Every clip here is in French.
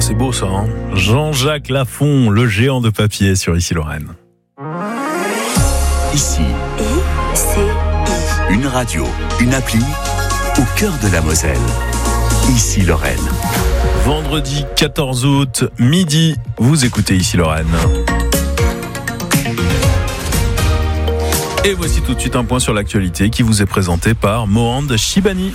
c'est beau ça, hein. Jean-Jacques Lafont, le géant de papier sur Ici Lorraine. Ici, une radio, une appli au cœur de la Moselle. Ici Lorraine. Vendredi 14 août, midi, vous écoutez Ici Lorraine. Et voici tout de suite un point sur l'actualité qui vous est présenté par Mohand Shibani.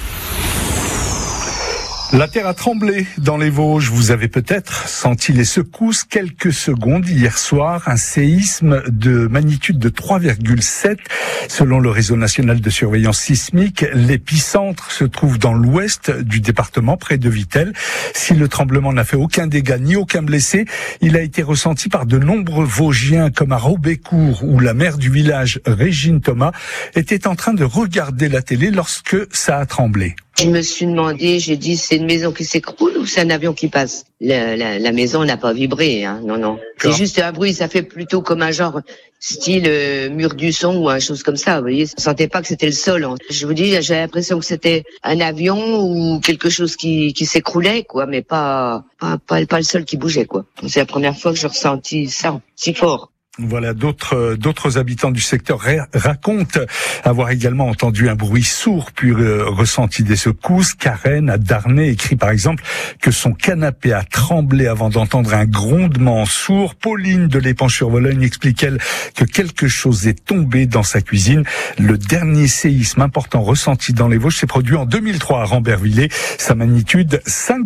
La terre a tremblé dans les Vosges. Vous avez peut-être senti les secousses quelques secondes hier soir. Un séisme de magnitude de 3,7 selon le réseau national de surveillance sismique. L'épicentre se trouve dans l'ouest du département, près de Vittel. Si le tremblement n'a fait aucun dégât ni aucun blessé, il a été ressenti par de nombreux Vosgiens, comme à Robécourt, où la maire du village, Régine Thomas, était en train de regarder la télé lorsque ça a tremblé. Je me suis demandé, j'ai dit, c'est une maison qui s'écroule ou c'est un avion qui passe? La maison n'a pas vibré, hein. Non. C'est juste un bruit, ça fait plutôt comme un genre style mur du son ou un chose comme ça, vous voyez. Je sentais pas que c'était le sol, hein. Je vous dis, j'ai l'impression que c'était un avion ou quelque chose qui s'écroulait, quoi, mais pas le sol qui bougeait, quoi. C'est la première fois que je ressentis ça si fort. Voilà, d'autres habitants du secteur racontent avoir également entendu un bruit sourd puis ressenti des secousses. Karen à Darnay écrit par exemple que son canapé a tremblé avant d'entendre un grondement sourd. Pauline de l'Épanche-sur-Vologne explique elle que quelque chose est tombé dans sa cuisine. Le dernier séisme important ressenti dans les Vosges s'est produit en 2003 à Rambervillers, sa magnitude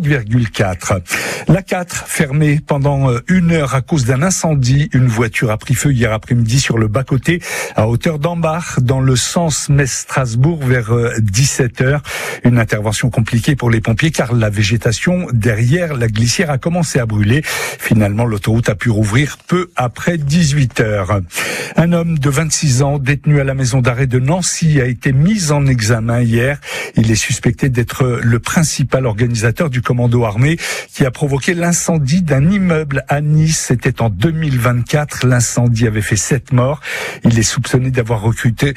5,4. La 4 fermée pendant 1 heure à cause d'un incendie. Une voiture a pris feu hier après-midi sur le bas-côté à hauteur d'Ambach dans le sens Metz-Strasbourg vers 17h. Une intervention compliquée pour les pompiers car la végétation derrière la glissière a commencé à brûler. Finalement, l'autoroute a pu rouvrir peu après 18h. Un homme de 26 ans détenu à la maison d'arrêt de Nancy a été mis en examen hier. Il est suspecté d'être le principal organisateur du commando armé qui a provoqué l'incendie d'un immeuble à Nice. C'était en 2024. L'incendie avait fait 7 morts. Il est soupçonné d'avoir recruté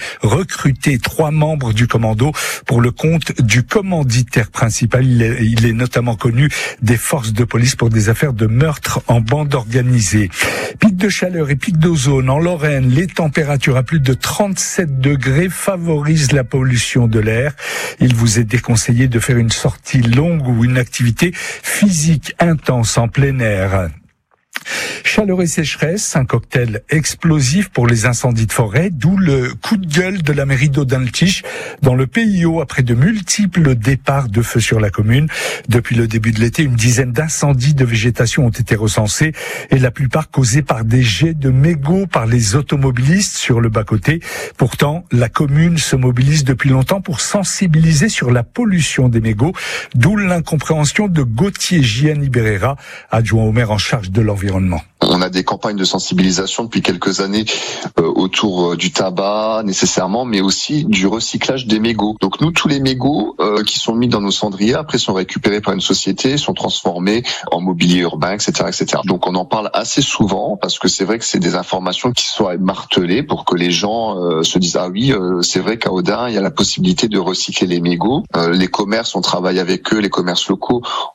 3 membres du commando pour le compte du commanditaire principal. Il est notamment connu des forces de police pour des affaires de meurtre en bande organisée. Pic de chaleur et pic d'ozone en Lorraine. Les températures à plus de 37 degrés favorisent la pollution de l'air. Il vous est déconseillé de faire une sortie longue ou une activité physique intense en plein air. Chaleur et sécheresse, un cocktail explosif pour les incendies de forêt, d'où le coup de gueule de la mairie d'Audun-le-Tiche dans le PIO après de multiples départs de feu sur la commune. Depuis le début de l'été, une dizaine d'incendies de végétation ont été recensés et la plupart causés par des jets de mégots par les automobilistes sur le bas-côté. Pourtant, la commune se mobilise depuis longtemps pour sensibiliser sur la pollution des mégots, d'où l'incompréhension de Gauthier Gianni Berrera, adjoint au maire en charge de l'environnement. On a des campagnes de sensibilisation depuis quelques années autour du tabac nécessairement, mais aussi du recyclage des mégots. Donc nous, tous les mégots qui sont mis dans nos cendriers, après sont récupérés par une société, sont transformés en mobilier urbain, etc. Donc on en parle assez souvent parce que c'est vrai que c'est des informations qui sont martelées pour que les gens se disent ah oui, c'est vrai qu'à Audun, il y a la possibilité de recycler les mégots. Les commerces, on travaille avec eux, les commerces locaux.